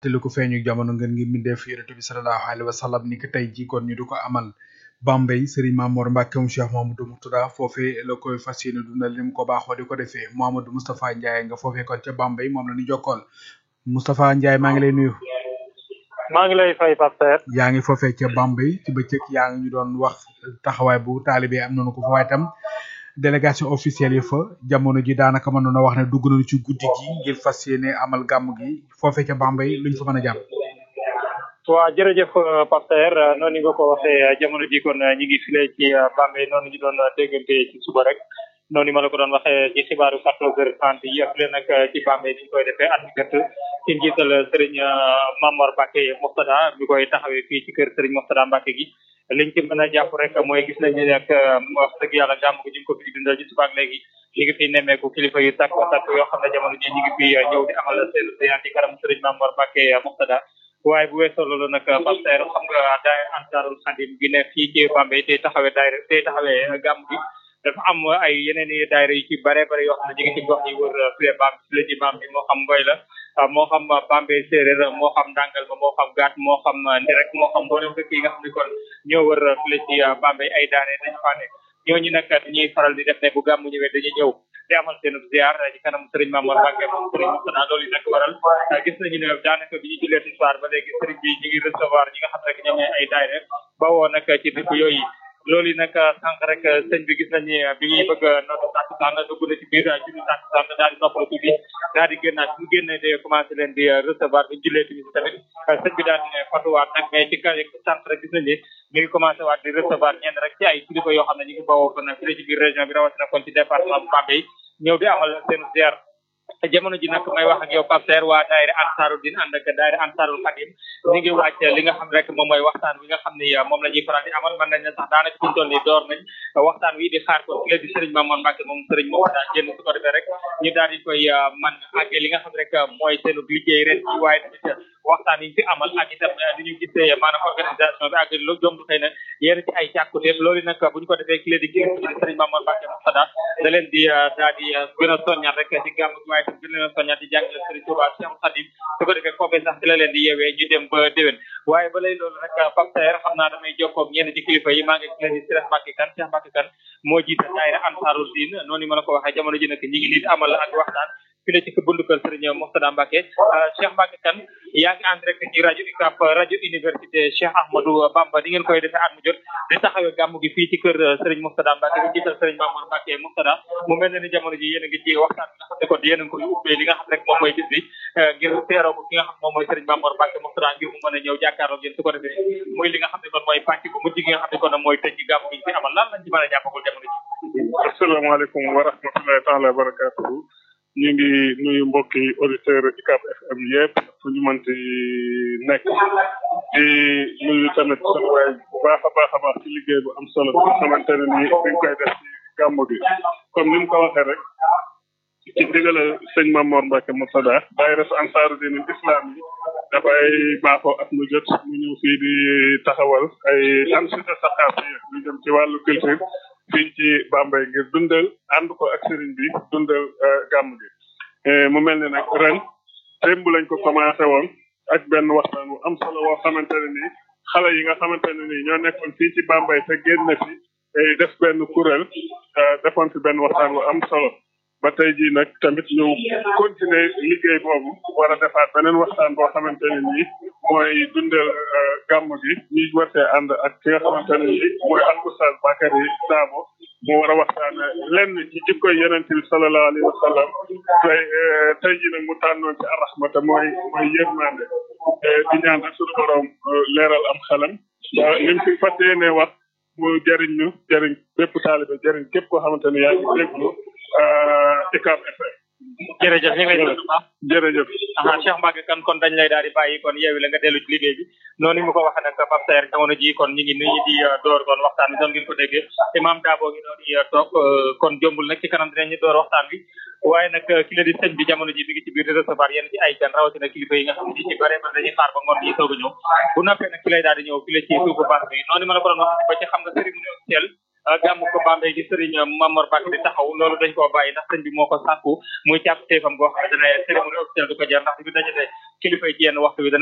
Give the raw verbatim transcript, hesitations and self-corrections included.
te lu ko feeñu jamono ngeen ngi mbindeef yonent bi sallallahu alayhi wa sallam ni ki tey ji kon ñu du ko amal Bambey Serigne Mamour Mbacke mu Cheikh Mamadou Mourtada foofee la koy fas yéene dundal ni mu ko baaxoo di ko defee Mouhamadou Moustapha Ndiaye nga foofee kon ca Bambey moom la ñu jokkool Moustapha Ndiaye maa ngi lay nuyu. maa ngi lay fay Pape Saer. yaa ngi foofee ca Bambey ci bëccëg yaa ngi ñu doon wax taxawaay bu taalibe am nañu ko fa waaye tam délégation officielle yi fa jamono ji daanaka mën na wax ne dugg nañu ci guddi gi ngir fas yéene amal gàmm gi foofee ca Bambey luñ fa mën a jàpp. waaw jërëjëf Pape Saer noonu nga ko waxee jamono ji kon ñi ngi file ci Bambey noonu ñu doon déggante ci suba rek noonu ma la ko doon waxee ci xibaaru quatorze heures trente yi ak leen nag ci Bambey ni ñu koy defee at mi gët ci njiital Serigne Mamor Mbacke Mourtada mi koy taxawee fii ci kër Serigne Mourtada Mbacke gi liñ ci mën a jàpp rek mooy gis nañu ne ak wax dëgg yàlla gàmm gi ñu ngi ko fi dundal ci suba ak léegi ñu ngi fi nemmeeku kilifa yu tàkk tàkk yoo xam ne jamono ji ñu ngi fi ñëw di amal seen séance ci kanam Serigne Mamor Mbacke Mourtada waaye bu weesoo loolu nag Pape Saer xam nga daay Ansarul Khadim gi ne fii ci Bambey tey taxawee daayira tey taxawee gàmm gi dafa am ay yeneen i daayira yu ci bare bare yoo xam ne ñu ngi ci gox yi wër file Bambey file ci Bambey moo xam Ngoy la moo xam Bambey séeréer moo xam Dangal ba moo xam Gaat moo xam Ndirek moo xam mboolem dëkk yi nga xam ne kon ñoo wër file ci Bambey ay daare dañu faa nekk ñooñu nag dañuy faral di def ne bu gàmmu ñëwee dañuy ñëw di amal seen ziar ci kanam Serigne Mamour Mbacke moom Serigne Mourtada loolu yi nag waral gis nañu ne daanaka bi ñu jullee ci soir ba léegi Serigne bi ñu ngi recevoir ñi nga xam ne ñoom ñooy ay daayira ba woo nag ci dëkk yooyu loolu yi nag sànq rek sëñ bi gis nañu bi ñuy bëgg nootu tàkkusaan dugg na ci biir julli tàkkusaan daal di noppalu tuuti daal di génnaat bu génnee de commencé leen di recevoir bi jullee tamit tamit sëñ bi daal di ne fatuwaat nag mais ci ka sànq rek gis nañu mi ngi commencé waat di recevoir ñenn rek ci ay kilifa yoo xam ne ñu ngi bawoo kon fii ci biir région bi rawatina kon ci département bu Bambey ñëw di amal seen ziar jamono ji nag may wax ak yow Pape Saer waa daayira Ansarul Din ànd ak daayira Ansarul Khadim ñu ngi wàcc li nga xam rek moom mooy waxtaan wi nga xam ni moom la ñuy faral di amal mën nañ ne sax daanaka fi ñu toll nii door nañ waxtaan wi di xaar ko léegi Serigne Mamour Mbacke moom Serigne Mourtada génn su ko defee rek ñu daal di koy man àggee li nga xam rek mooy seen liggéey ren ci waaye tamit waxtaan yi fi amal ak itam di ñu gisee maanaam organisation bi ak lu jom xëy na yéen ci ay càkkutéef loolu nag bu ñu ko defee ki di kii Serigne Mamour Mbacke Mourtada da leen di daal di gën a soññaat rek ci gàmm gi waaye gën leen a soññaat di jàngale Serigne Touba Cheikh Khadim su ko defee foofee sax di la leen di yeewee ñu dem ba déwén waaye ba lay loolu rek Pape Saer xam naa damay jokkoo ak ñenn ci kilifa yi maa ngi leen di Cheikh Mbacke Kane Cheikh Mbacke Kane moo jiite daayira Ansarul Din noonu ma la ko waxee jamono ji nag ñi ngi nit amal ak waxtaan fi la ci bundu kër Serigne Mourtada Mbacke Cheikh Mbacke Kane yaa ngi ànd rek ci rajo U C A B rajo université Cheikh Ahmadou Bamba di ngeen koy defee at mu jot di taxawee gàmmu gi fii ci kër Serigne Mourtada Mbacke di jiital Serigne Mamour Mbacke Mourtada mu mel ne ni jamono ji yéen a ngi ci waxtaan bi nga xam ne kon yéen a ngi koy ubbee li nga xam rek moom mooy bis bi ngir teeroo ko ki nga xam moom mooy Serigne Mamour Mbacke Mourtada ngir mu mën a ñëw jàkkaarloo yéen su ko defee muy li nga xam ne kon mooy pàcc bu mujj gi nga xam ne kon mooy tëj ci gàmmu gi fi amal lan lañ ci mën a jàppagul jamono ji. asalaamaaleykum wa rahmatullahi taala wa barakatuhu ñu ngi nuyu mbokki auditeur U C A B F M yëpp fu ñu mënti nekk di nuyu tamit seen waay bu baax a baax a baax ci liggéey bu am solo bi nga xamante ne ni dañ koy def ci gàmmu gi comme ni mu ko waxee rek ci digala sëñ Mamour Mbacke Mourtada daayira Ansarul Din islam yi dafay baaxoo at mu jot mu ñëw fii di taxawal ay ansita saqaafi ñu jëm ci wàllu culture fii ci Bambey ngir dundal ànd ko ak sëriñ bi dundal gàmm gi mu mel ni nag ren démb lañ ko commencé woon ak benn waxtaan bu am solo woo xamante ne nii xale yi nga xamante ne nii ñoo nekkoon fii ci Bambey te génn fi def benn kuréel defoon fi benn waxtaan bu am solo ba tey jii nag tamit ñu continuer liggéey boobu war a defaat beneen waxtaan boo xamante ne nii mooy dundal gàmm gi ñuy war see ànd ak ki nga xamante ne nii mooy al oustaz Bakary Dabo mu war a waxtaane lenn ci jikkoy yonent bi sallallahu alayhi wa sallam tey tey jii nag mu tànnoon ci arrahmata mooy mooy yërmande di ñaan rek suñu borom leeral am xelam lim fi fas yéene wax mu jëriñ ñu jëriñ bépp taalibe jëriñ képp koo xamante ne yaa ngi déglu U C A B F M jërëjëf ñu ngi lay sant baax jërëjëf aha Cheikh Mbacke Kane kon dañ lay daal di bàyyi kon yeewi la nga dellu ci liggéey bi noonu mu ko waxee nag Pape Saer jamono ji kon ñu ngi nuyu di door kon waxtaan bi doon ngeen ko déggee imam Dabo ngi doon di toog kon jombul nag ci kanam dinañu door waxtaan bi waaye nag ki la di sëñ bi jamono ji mi ngi ci biir di recevoir yéen ci ay gan rawatina kilifa yi nga xam ne ci bare ba dañuy xaar ba ngoon yi soog a ñëw bu noppee nag ki lay daal di ñëw ki la ci suufu baax bi noonu ma la ko doon wax ba ci xam nga cérémonie officielle gàmmu ko Bambey gi Serigne Mamor Mbacke di taxaw loolu dañ koo bàyyi ndax sëñ bi moo ko sàkku muy càpp teefam goo xam ne dana cérémonie officielle du ko jar ndax bi dajale kilifa yi ci yenn waxtu bi